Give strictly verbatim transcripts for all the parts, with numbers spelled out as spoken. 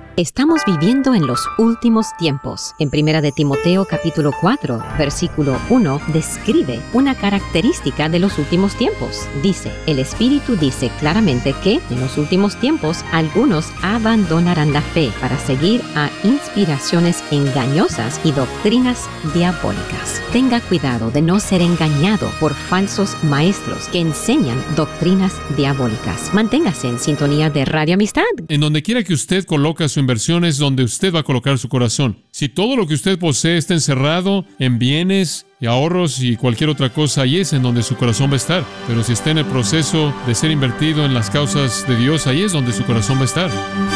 Estamos viviendo en los últimos tiempos. En Primera de Timoteo capítulo cuatro, versículo uno, describe una característica de los últimos tiempos. Dice, el Espíritu dice claramente que en los últimos tiempos algunos abandonarán la fe para seguir a inspiraciones engañosas y doctrinas diabólicas. Tenga cuidado de no ser engañado por falsos maestros que enseñan doctrinas diabólicas. Manténgase en sintonía de Radio Amistad. En donde quiera que usted coloca su inversión es donde usted va a colocar su corazón. Si todo lo que usted posee está encerrado en bienes y ahorros y cualquier otra cosa, ahí es en donde su corazón va a estar. Pero si está en el proceso de ser invertido en las causas de Dios, ahí es donde su corazón va a estar.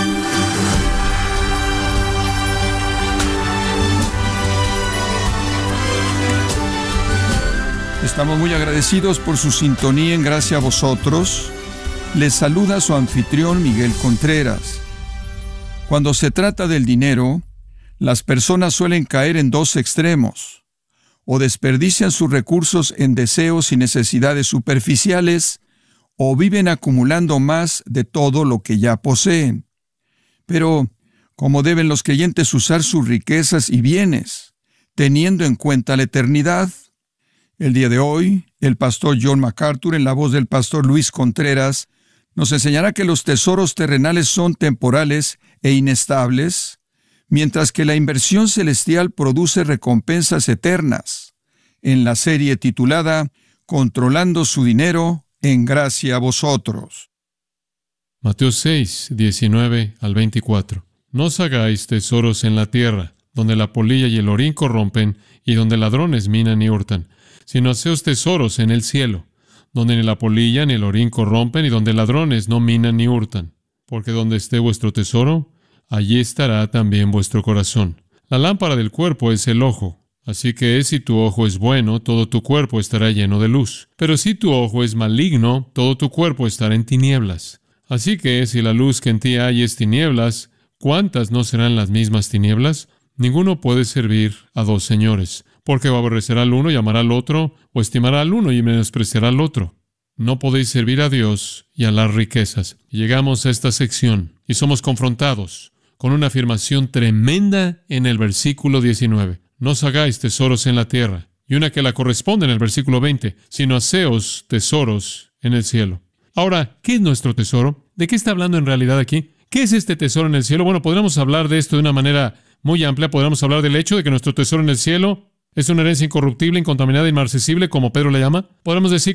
Estamos muy agradecidos por su sintonía en Gracia a Vosotros. Les saluda su anfitrión Miguel Contreras. Cuando se trata del dinero, las personas suelen caer en dos extremos. O desperdician sus recursos en deseos y necesidades superficiales, o viven acumulando más de todo lo que ya poseen. Pero, ¿cómo deben los creyentes usar sus riquezas y bienes, teniendo en cuenta la eternidad? El día de hoy, el pastor John MacArthur, en la voz del pastor Luis Contreras, nos enseñará que los tesoros terrenales son temporales e inestables, mientras que la inversión celestial produce recompensas eternas, en la serie titulada Controlando su dinero en gracia a vosotros. Mateo seis, diecinueve al veinticuatro. No os hagáis tesoros en la tierra, donde la polilla y el orín corrompen, y donde ladrones minan y hurtan, sino haceos tesoros en el cielo, donde ni la polilla ni el orín corrompen, y donde ladrones no minan ni hurtan. Porque donde esté vuestro tesoro, allí estará también vuestro corazón. La lámpara del cuerpo es el ojo. Así que si tu ojo es bueno, todo tu cuerpo estará lleno de luz. Pero si tu ojo es maligno, todo tu cuerpo estará en tinieblas. Así que si la luz que en ti hay es tinieblas, ¿cuántas no serán las mismas tinieblas? Ninguno puede servir a dos señores, porque o aborrecerá al uno y amará al otro, o estimará al uno y menospreciará al otro. No podéis servir a Dios y a las riquezas. Llegamos a esta sección y somos confrontados con una afirmación tremenda en el versículo diecinueve. No os hagáis tesoros en la tierra. Y una que la corresponde en el versículo veinte, sino haceos tesoros en el cielo. Ahora, ¿qué es nuestro tesoro? ¿De qué está hablando en realidad aquí? ¿Qué es este tesoro en el cielo? Bueno, podríamos hablar de esto de una manera muy amplia. Podríamos hablar del hecho de que nuestro tesoro en el cielo es una herencia incorruptible, incontaminada, inmarcesible, como Pedro le llama. Podríamos decir